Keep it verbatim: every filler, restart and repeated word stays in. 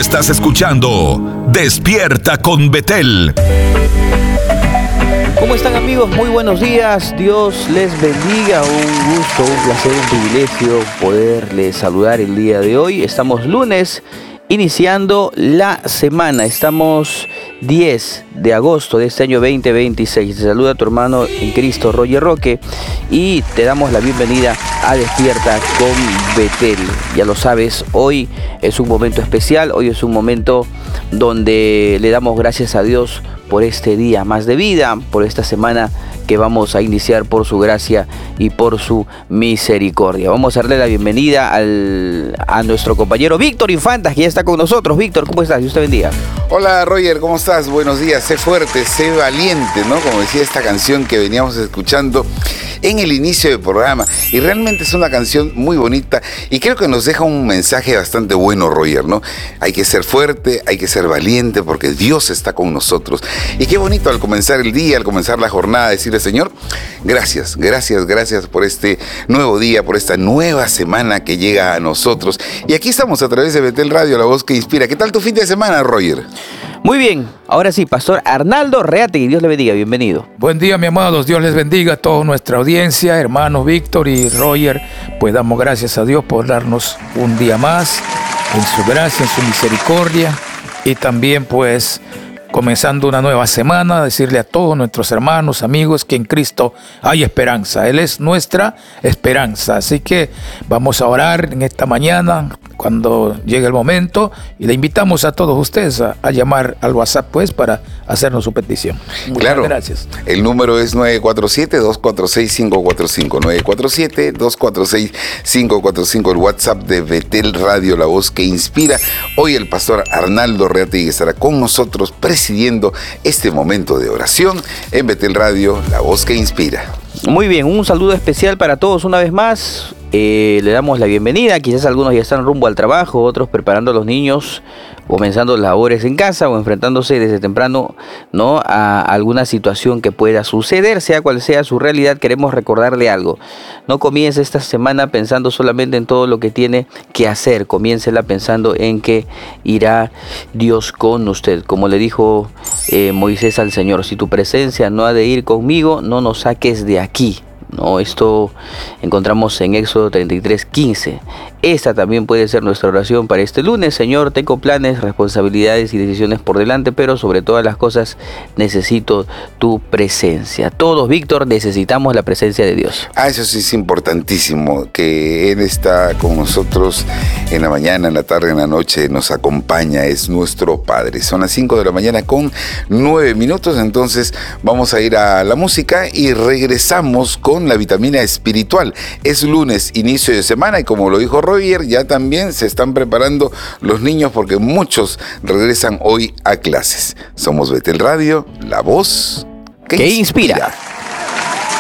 estás escuchando Despierta con Betel. ¿Cómo están, amigos? Muy buenos días. Dios les bendiga. Un gusto, un placer, un privilegio poderles saludar el día de hoy. Estamos lunes, iniciando la semana. Estamos diez de agosto de este año veinte veintiséis. Te saluda tu hermano en Cristo, Roger Roque, y te damos la bienvenida a Despierta con Betel. Ya lo sabes, hoy es un momento especial. Hoy es un momento donde le damos gracias a Dios por este día más de vida, por esta semana que vamos a iniciar por su gracia y por su misericordia. Vamos a darle la bienvenida al, a nuestro compañero Víctor Infantas, que ya está con nosotros. Víctor, ¿cómo estás? Dios te bendiga. Hola, Roger, ¿cómo estás? Buenos días. Sé fuerte, sé valiente, ¿no? Como decía esta canción que veníamos escuchando en el inicio del programa. Y realmente es una canción muy bonita y creo que nos deja un mensaje bastante bueno, Roger, ¿no? Hay que ser fuerte, hay que ser valiente porque Dios está con nosotros. Y qué bonito al comenzar el día, al comenzar la jornada, decirle, Señor, gracias, gracias, gracias por este nuevo día, por esta nueva semana que llega a nosotros. Y aquí estamos a través de Betel Radio, la voz que inspira. ¿Qué tal tu fin de semana, Roger? Muy bien, ahora sí, Pastor Arnaldo Reategui, Dios le bendiga, bienvenido. Buen día, mi amados, Dios les bendiga a toda nuestra audiencia, hermanos Víctor y Roger. Pues damos gracias a Dios por darnos un día más en su gracia, en su misericordia, y también pues comenzando una nueva semana, decirle a todos nuestros hermanos, amigos, que en Cristo hay esperanza. Él es nuestra esperanza. Así que vamos a orar en esta mañana cuando llegue el momento y le invitamos a todos ustedes a, a llamar al WhatsApp pues para hacernos su petición. Muchas claro, gracias. El número es nueve cuatro siete, dos cuatro seis, cinco cuatro cinco, nueve cuatro siete, dos cuatro seis, cinco cuatro cinco, el WhatsApp de Betel Radio, la voz que inspira. Hoy el pastor Arnaldo Reategui estará con nosotros presidiendo este momento de oración en Betel Radio, la voz que inspira. Muy bien, un saludo especial para todos una vez más. Eh, le damos la bienvenida. Quizás algunos ya están rumbo al trabajo, otros preparando a los niños, comenzando labores en casa o enfrentándose desde temprano, ¿no?, a alguna situación que pueda suceder, sea cual sea su realidad. Queremos recordarle algo. No comience esta semana pensando solamente en todo lo que tiene que hacer. Comiéncela pensando en que irá Dios con usted. Como le dijo eh, Moisés al Señor, si tu presencia no ha de ir conmigo, no nos saques de aquí. No, esto encontramos en Éxodo treinta y tres, quince. Esta también puede ser nuestra oración para este lunes. Señor, tengo planes, responsabilidades y decisiones por delante, pero sobre todas las cosas necesito tu presencia. Todos, Víctor, necesitamos la presencia de Dios. Ah, eso sí es importantísimo, que Él está con nosotros en la mañana, en la tarde, en la noche, nos acompaña, es nuestro Padre. Son las cinco de la mañana con nueve minutos, entonces vamos a ir a la música y regresamos con la vitamina espiritual. Es lunes, inicio de semana, y como lo dijo Roger, ya también se están preparando los niños porque muchos regresan hoy a clases. Somos Betel Radio, la voz que, que inspira. inspira.